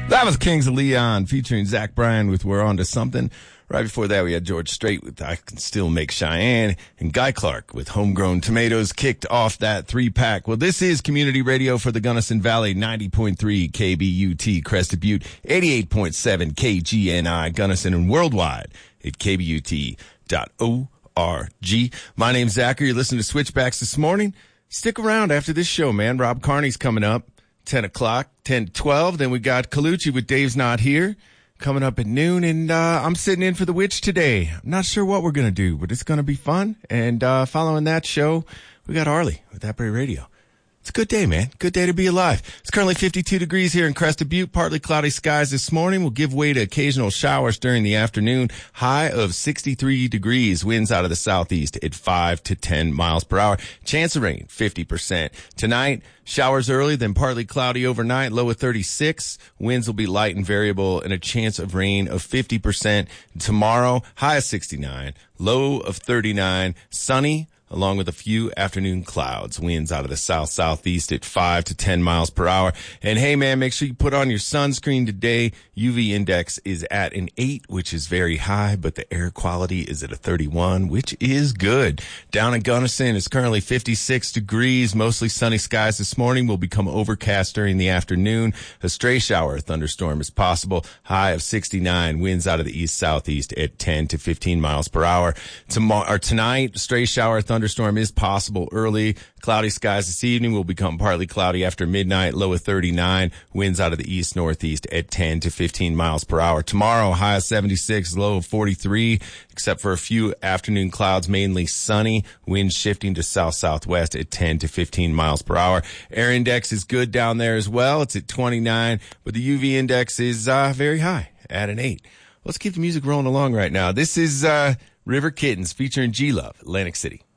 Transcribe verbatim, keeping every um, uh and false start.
That was Kings of Leon featuring Zach Bryan with We're On to Something. Right before that, we had George Strait with I Can Still Make Cheyenne, and Guy Clark with Homegrown Tomatoes kicked off that three-pack. Well, this is Community Radio for the Gunnison Valley, ninety point three K B U T Crested Butte, eighty-eight point seven K G N I Gunnison, and worldwide at K B U T dot org. My name's Zachary. You're listening to Switchbacks this morning. Stick around after this show, man. Rob Carney's coming up, ten o'clock, ten to twelve. Then we got Colucci with Dave's Not Here coming up at noon, and uh I'm sitting in for the Witch today. I'm not sure what we're going to do, but it's going to be fun. And uh following that show, we got Arlie with Atbury Radio. It's a good day, man. Good day to be alive. It's currently fifty-two degrees here in Crested Butte. Partly cloudy skies this morning will give way to occasional showers during the afternoon. High of sixty-three degrees. Winds out of the southeast at five to ten miles per hour. Chance of rain, fifty percent. Tonight, showers early, then partly cloudy overnight. Low of thirty-six. Winds will be light and variable, and a chance of rain of fifty percent. Tomorrow, high of sixty-nine. Low of thirty-nine. Sunny, along with a few afternoon clouds. Winds out of the south-southeast at five to ten miles per hour. And hey, man, make sure you put on your sunscreen today. U V index is at an eight, which is very high, but the air quality is at a thirty-one, which is good. Down in Gunnison, it's currently fifty-six degrees. Mostly sunny skies this morning. Will become overcast during the afternoon. A stray shower or thunderstorm is possible. High of sixty-nine. Winds out of the east-southeast at ten to fifteen miles per hour. Tomorrow, or tonight, stray shower, thunderstorm Thunderstorm is possible early. Cloudy skies this evening will become partly cloudy after midnight. Low of thirty-nine. Winds out of the east northeast at ten to fifteen miles per hour. Tomorrow, high of seventy-six, low of forty-three, except for a few afternoon clouds, mainly sunny. Winds shifting to south southwest at ten to fifteen miles per hour. Air index is good down there as well. It's at twenty-nine, but the U V index is uh, very high at an eight. Let's keep the music rolling along right now. This is uh, River Kittens featuring G Love, Atlantic City.